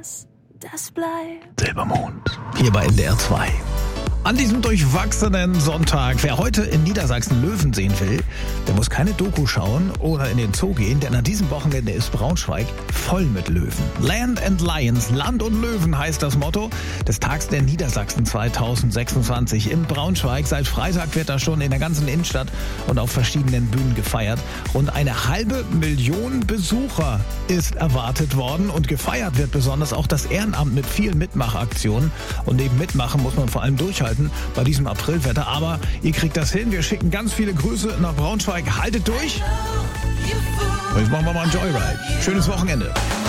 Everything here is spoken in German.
das bleibt. Silbermond, hier bei NDR 2. An diesem durchwachsenen Sonntag, wer heute in Niedersachsen Löwen sehen will, der muss keine Doku schauen oder in den Zoo gehen, denn an diesem Wochenende ist Braunschweig voll mit Löwen. Land and Lions, Land und Löwen heißt das Motto des Tags der Niedersachsen 2026 in Braunschweig. Seit Freitag wird da schon in der ganzen Innenstadt und auf verschiedenen Bühnen gefeiert. Rund 500.000 Besucher ist erwartet worden und gefeiert wird besonders auch das Ehrenamt mit vielen Mitmachaktionen. Und neben Mitmachen muss man vor allem durchhalten bei diesem Aprilwetter, aber ihr kriegt das hin. Wir schicken ganz viele Grüße nach Braunschweig. Haltet durch. Und jetzt machen wir mal ein Joyride. Schönes Wochenende.